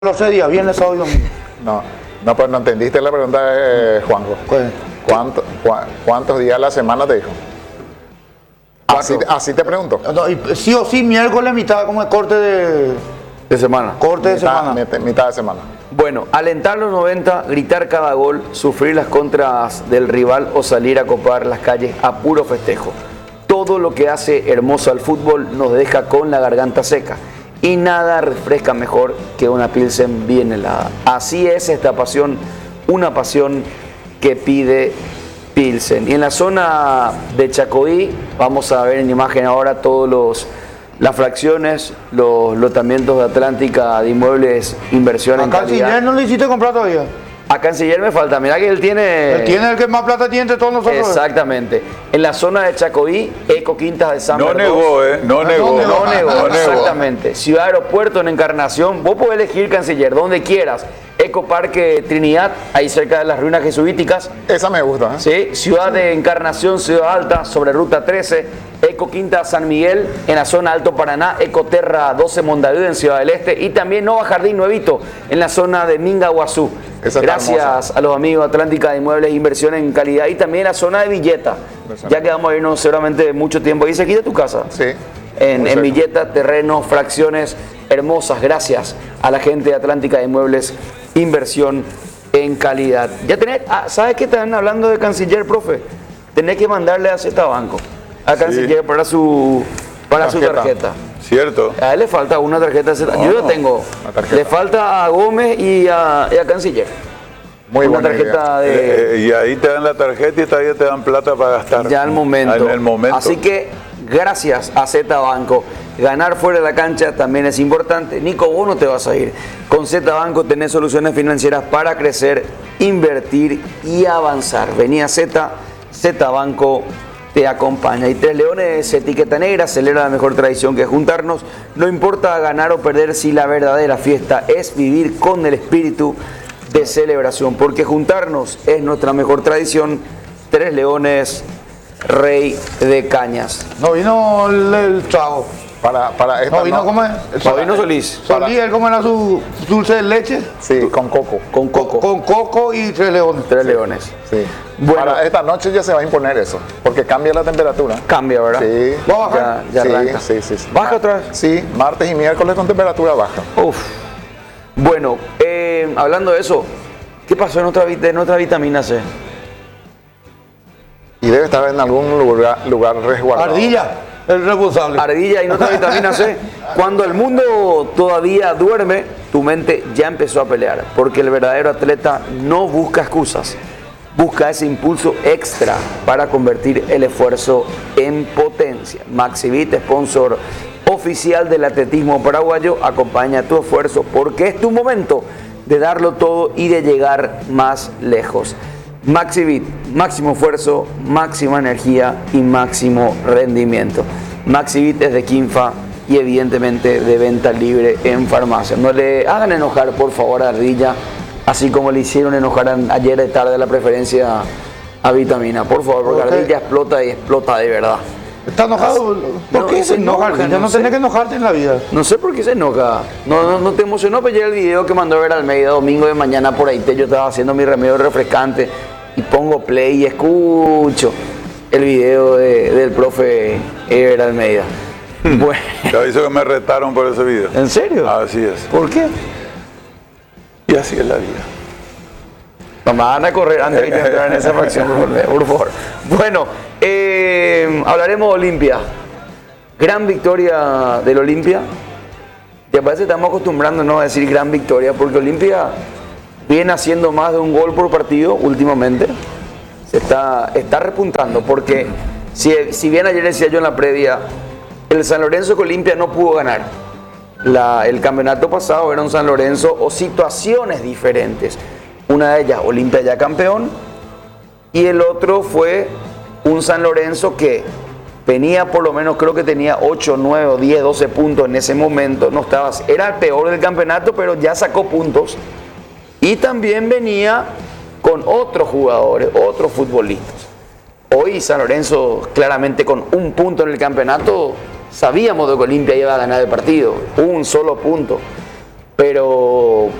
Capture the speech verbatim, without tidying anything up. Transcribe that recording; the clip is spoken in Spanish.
Los seis días, viernes, sábado y domingo. No, no, pues no entendiste la pregunta de Juanjo. ¿Cuál? ¿Cuánto, cua- ¿Cuántos días a la semana te dijo? Así, así te pregunto. No, y sí o sí, miércoles, mitad, como es corte de, De semana. corte de Mitad, semana. mitad- mitad de semana. Bueno, alentar los noventa, gritar cada gol, sufrir las contras del rival o salir a copar las calles a puro festejo. Todo lo que hace hermoso al fútbol nos deja con la garganta seca. Y nada refresca mejor que una Pilsen bien helada. Así es esta pasión, una pasión que pide Pilsen. Y en la zona de Chacoí, vamos a ver en imagen ahora todos los las fracciones, los lotamientos de Atlántica de Inmuebles, inversión en Acá calidad. Canciller no le hiciste comprar todavía. A Canciller me falta, mirá que él tiene... Él tiene el que más plata tiene entre todos nosotros. Exactamente. En la zona de Chacoí, Eco Quintas de San No Bernardo. negó, ¿eh? No negó. negó. No negó, No negó. exactamente. Ciudad Aeropuerto en Encarnación, vos podés elegir Canciller, donde quieras. Eco Parque Trinidad, ahí cerca de las ruinas jesuíticas. Esa me gusta, ¿eh? ¿Sí? Ciudad de Encarnación, Ciudad Alta, sobre Ruta trece. Eco Quinta San Miguel, en la zona Alto Paraná. Ecoterra doce Mondavid, en Ciudad del Este. Y también Nova Jardín Nuevito, en la zona de Mingaguazú. Esa está Gracias hermosa. a los amigos de Atlántica de Inmuebles, inversión en calidad. Y también la zona de Villeta, ya que vamos a irnos seguramente mucho tiempo. Ahí cerquita de tu casa. Sí. En, Muy en cerca. Villeta, terrenos, fracciones hermosas. Gracias a la gente de Atlántica de Inmuebles, inversión en calidad. Ya tenés, ah, ¿sabes qué están hablando de Canciller, profe? Tenés que mandarle a Z Banco, a Canciller para su para su Tarjeta. tarjeta. ¿Cierto? A él le falta una tarjeta Z. Yo la tengo. una tarjeta. Le falta a Gómez y a, y a Canciller. Muy una buena tarjeta idea. de Eh, eh, y ahí te dan la tarjeta y todavía te dan plata para gastar. ya al momento. En el momento. Así que gracias a Z Banco. Ganar fuera de la cancha también es importante. Nico, vos no te vas a ir. Con Z Banco tenés soluciones financieras para crecer, invertir y avanzar. Vení a Z, Z Banco te acompaña. Y Tres Leones, etiqueta negra, celebra la mejor tradición que es juntarnos. No importa ganar o perder si la verdadera fiesta es vivir con el espíritu de celebración, porque juntarnos es nuestra mejor tradición. Tres Leones, Rey de Cañas. No vino el, el chavo. Para, para esta No vino, ¿cómo es? El No vino Solís, para- Solís, él cómo era su dulce de leche. Sí, con coco. con Coco. Con coco y tres leones. Tres Leones. Sí. Bueno. Para esta noche ya se va a imponer eso, porque cambia la temperatura. Cambia, ¿verdad? Sí. ¿Va a bajar? Ya, ya sí, arranca. sí, sí, sí. ¿Baja otra vez? Sí, martes y miércoles con temperatura baja. Uf. Bueno, eh, hablando de eso, ¿qué pasó en otra, vit- en otra vitamina C? Y debe estar en algún lugar, lugar resguardado. Ardilla, el responsable. Ardilla y no otra vitamina C. Cuando el mundo todavía duerme, tu mente ya empezó a pelear, porque el verdadero atleta no busca excusas, busca ese impulso extra para convertir el esfuerzo en potencia. Maxivit, sponsor oficial del atletismo paraguayo, acompaña tu esfuerzo porque es tu momento de darlo todo y de llegar más lejos. Maxivit, máximo esfuerzo, máxima energía y máximo rendimiento. Maxivit es de Quinfa y evidentemente de venta libre en farmacia. No le hagan enojar por favor a Ardilla, así como le hicieron enojar a- ayer de tarde la preferencia a Vitamina. Por favor, porque Ok. Ardilla explota y explota de verdad. ¿Está enojado? ¿Por No, qué se se enoja? enoja, Ardilla? no No sé. tenés que enojarte en la vida. No sé por qué se enoja. No, no, no te emocionó, pero ya el video que mandó ver Almeida domingo de mañana por ahí. te- Yo estaba haciendo mi remedio refrescante y pongo play y escucho el video de- del profe Ever Almeida. Bueno, Te aviso que me retaron por ese video. ¿en serio? Así es. ¿Por qué? Y así es la vida. No me van a correr antes de que entrar en esa fracción, por favor, por favor. Bueno, eh, hablaremos de Olimpia. Gran victoria del Olimpia. Ya parece que estamos acostumbrándonos a decir gran victoria, porque Olimpia viene haciendo más de un gol por partido últimamente. Se está, está repuntando, porque si, si bien ayer decía yo en la previa, el San Lorenzo que Olimpia no pudo ganar. La- el campeonato pasado era un San Lorenzo o situaciones diferentes. Una de ellas, Olimpia ya campeón, y el otro fue un San Lorenzo que venía por lo menos, creo que tenía ocho, nueve, diez, doce puntos en ese momento. No estaba, era el peor del campeonato, pero ya sacó puntos. Y también venía con otros jugadores, otros futbolistas. Hoy San Lorenzo claramente con un punto en el campeonato, sabíamos de que Olimpia iba a ganar el partido, un solo punto. pero